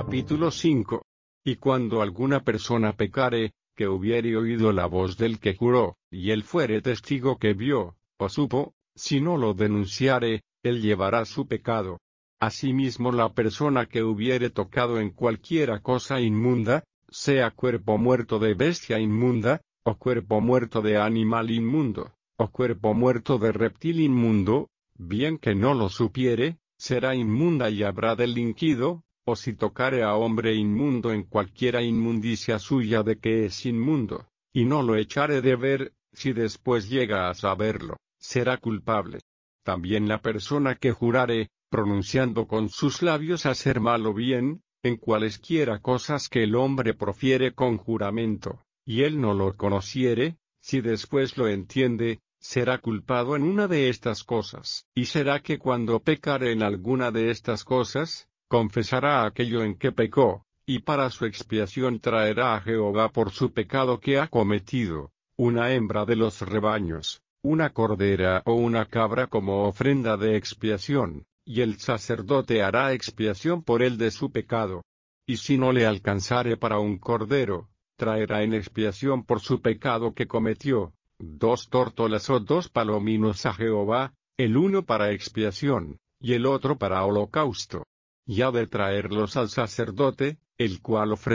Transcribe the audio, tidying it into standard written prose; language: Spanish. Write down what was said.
Capítulo 5. Y cuando alguna persona pecare, que hubiere oído la voz del que juró, y él fuere testigo que vio, o supo, si no lo denunciare, él llevará su pecado. Asimismo la persona que hubiere tocado en cualquiera cosa inmunda, sea cuerpo muerto de bestia inmunda, o cuerpo muerto de animal inmundo, o cuerpo muerto de reptil inmundo, bien que no lo supiere, será inmunda y habrá delinquido. O si tocare a hombre inmundo en cualquiera inmundicia suya de que es inmundo, y no lo echare de ver, si después llega a saberlo, será culpable. También la persona que jurare, pronunciando con sus labios hacer mal o bien, en cualesquiera cosas que el hombre profiere con juramento, y él no lo conociere, si después lo entiende, será culpado en una de estas cosas. Y será que cuando pecare en alguna de estas cosas, confesará aquello en que pecó, y para su expiación traerá a Jehová por su pecado que ha cometido, una hembra de los rebaños, una cordera o una cabra como ofrenda de expiación, y el sacerdote hará expiación por él de su pecado. Y si no le alcanzare para un cordero, traerá en expiación por su pecado que cometió, 2 tórtolas o 2 palominos a Jehová, el uno para expiación, y el otro para holocausto. Y ha de traerlos al sacerdote, el cual ofrecerá